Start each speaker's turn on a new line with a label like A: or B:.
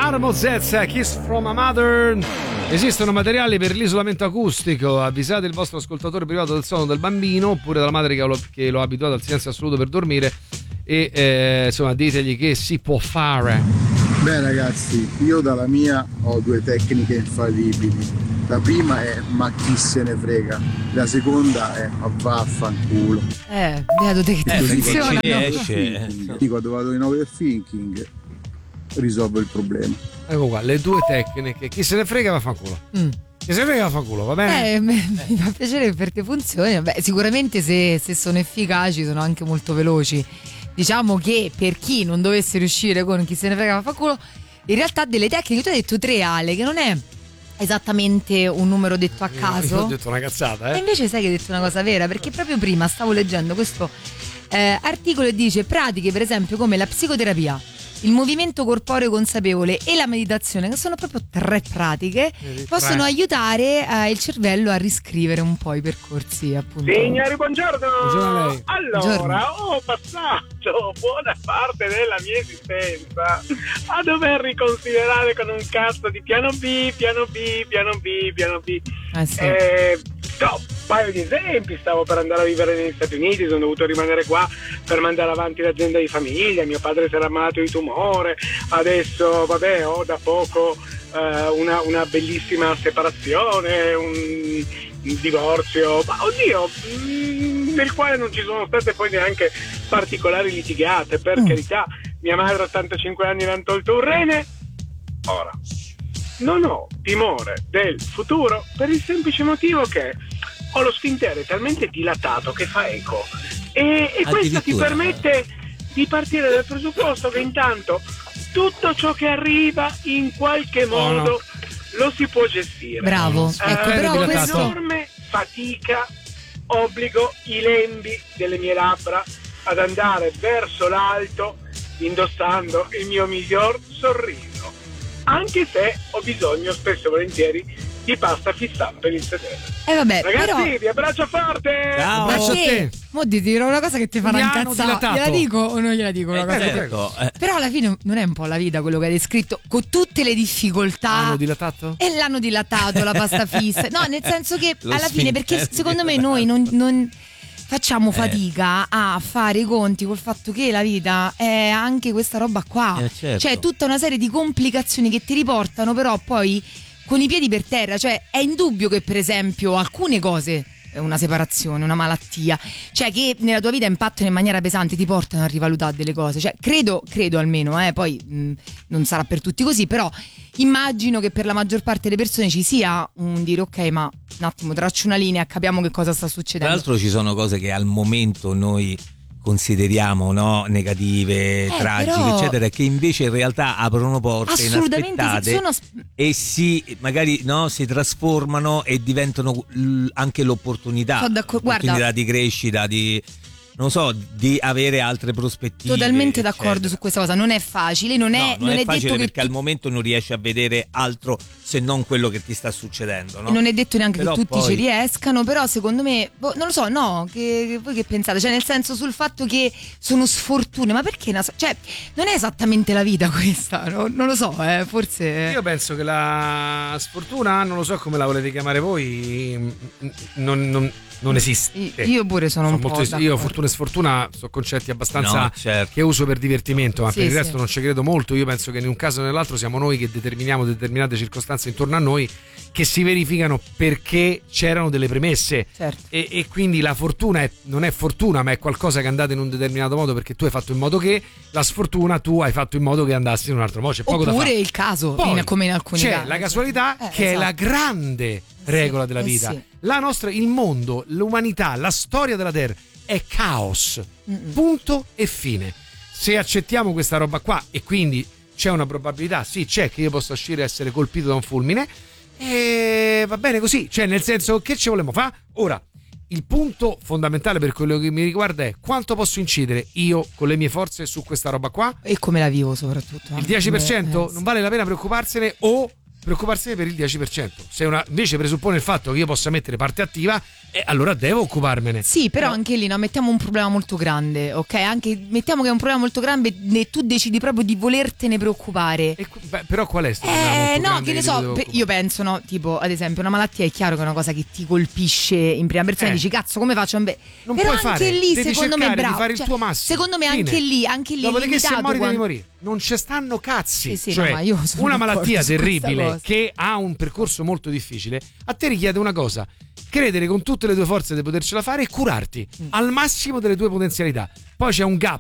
A: Armo Zezza, Kiss from a Mother. Esistono materiali per l'isolamento acustico. Avvisate il vostro ascoltatore privato del sonno del bambino oppure della madre che lo ha abituato al silenzio assoluto per dormire e insomma ditegli che si può fare.
B: Beh ragazzi, io dalla mia ho due tecniche infallibili. La prima è ma chi se ne frega, la seconda è ma vaffanculo.
C: Beato te che funziona.
B: Dico, quando vado in overthinking risolvo il problema.
A: Ecco qua, le due tecniche. Chi se ne frega vaffanculo. Chi se ne frega vaffanculo, va bene?
C: Mi fa piacere che per te funzioni. Beh, sicuramente se sono efficaci sono anche molto veloci. Diciamo che per chi non dovesse riuscire con chi se ne frega vaffanculo, in realtà delle tecniche, tu hai detto 3, Ale, che non è esattamente un numero detto a caso.
A: Io ho detto una cazzata,
C: E invece sai che hai detto una cosa vera, perché proprio prima stavo leggendo questo articolo e dice pratiche per esempio come la psicoterapia, il movimento corporeo consapevole e la meditazione, che sono proprio 3 pratiche, possono aiutare il cervello a riscrivere un po' i percorsi, appunto.
D: Signori, buongiorno.
A: Buongiorno a lei.
D: Allora, ho passato buona parte della mia esistenza a dover riconsiderare con un cazzo di piano B.
C: Sì.
D: Un paio di esempi: stavo per andare a vivere negli Stati Uniti, sono dovuto rimanere qua per mandare avanti l'azienda di famiglia, mio padre si era ammalato di tumore, adesso vabbè ho da poco una bellissima separazione, un divorzio, ma oddio, nel quale non ci sono state poi neanche particolari litigate, per carità. Mia madre a 85 anni le hanno tolto un rene. Ora non ho timore del futuro per il semplice motivo che ho lo sfintere talmente dilatato che fa eco e questo ti permette di partire dal presupposto che intanto tutto ciò che arriva in qualche modo lo si può gestire.
C: Bravo. Ecco, però
D: con
C: questo...
D: enorme fatica obbligo i lembi delle mie labbra ad andare verso l'alto indossando il mio miglior sorriso, anche se ho bisogno spesso e volentieri di pasta fissata per il sedere.
C: Vabbè,
D: ragazzi,
C: però...
D: vi abbraccio forte.
A: Ciao. Abbraccio a te.
C: Mo ti dirò una cosa che ti farà incazzare. Gliela dico o non gliela dico? Una cosa Però alla fine non è un po' la vita quello che hai descritto, con tutte le difficoltà.
A: L'hanno dilatato?
C: E l'hanno dilatato la pasta fissa. No, nel senso che alla fine, perché secondo me noi non facciamo fatica a fare i conti col fatto che la vita è anche questa roba qua.
E: Certo.
C: Cioè tutta una serie di complicazioni che ti riportano però poi con i piedi per terra. Cioè è indubbio che per esempio alcune cose, una separazione, una malattia, cioè che nella tua vita impattano in maniera pesante, ti portano a rivalutare delle cose. Cioè credo almeno, poi non sarà per tutti così, però immagino che per la maggior parte delle persone ci sia un dire ok, ma un attimo, traccio una linea, capiamo che cosa sta succedendo.
E: Tra l'altro ci sono cose che al momento noi consideriamo negative, tragiche,
C: però...
E: eccetera, che invece in realtà aprono porte inaspettate e magari si trasformano e diventano anche l'opportunità di crescita, di di avere altre prospettive.
C: Totalmente d'accordo su questa cosa. Non è facile, non è
E: facile
C: detto
E: perché al momento non riesci a vedere altro se non quello che ti sta succedendo, no?
C: Non è detto neanche
E: però
C: che tutti
E: poi...
C: ci riescano, però secondo me non lo so, che voi che pensate? Cioè nel senso, sul fatto che sono sfortune, ma perché cioè non è esattamente la vita questa, no? Non lo so, forse
A: io penso che la sfortuna, non lo so come la volete chiamare voi, non esiste.
C: Io pure sono un po'
A: io fortuna e sfortuna sono concetti abbastanza
E: certo,
A: che uso per divertimento, ma
C: sì,
A: per il resto non ci credo molto. Io penso che in un caso o nell'altro siamo noi che determiniamo determinate circostanze intorno a noi che si verificano perché c'erano delle premesse,
C: certo.
A: E quindi la fortuna non è fortuna, ma è qualcosa che è andato in un determinato modo perché tu hai fatto in modo che, la sfortuna tu hai fatto in modo che andassi in un altro modo. C'è poco
C: oppure
A: da fare.
C: Il caso,
A: poi,
C: come in alcuni casi
A: c'è la casualità che è la grande regola della vita.
C: Sì.
A: Il mondo, l'umanità, la storia della Terra è caos. Punto e fine. Se accettiamo questa roba qua, e quindi c'è una probabilità, sì, c'è, che io possa uscire e essere colpito da un fulmine, e va bene così. Cioè, nel senso, che ci volevamo fare? Ora, il punto fondamentale per quello che mi riguarda è quanto posso incidere io con le mie forze su questa roba qua,
C: e come la vivo soprattutto.
A: Il 10% non vale la pena preoccuparsene, o preoccuparsene per il 10%. Se invece presuppone il fatto che io possa mettere parte attiva, allora devo occuparmene.
C: Sì, però anche lì mettiamo un problema molto grande, ok? Anche mettiamo che è un problema molto grande e tu decidi proprio di volertene preoccupare.
A: Però qual è questo? No,
C: che ne so, io penso, no, tipo ad esempio una malattia è chiaro che è una cosa che ti colpisce in prima persona, dici cazzo come faccio?
A: Non
C: però
A: puoi
C: anche
A: fare,
C: lì
A: devi
C: secondo me è bravo,
A: di fare il tuo massimo.
C: Secondo me anche lì
A: dopodiché se muori devi morire, non ci stanno cazzi.
C: Sì,
A: cioè,
C: no, ma io sono
A: una malattia terribile
C: che
A: ha un percorso molto difficile, a te richiede una cosa: credere con tutte le tue forze di potercela fare e curarti al massimo delle tue potenzialità. Poi c'è un gap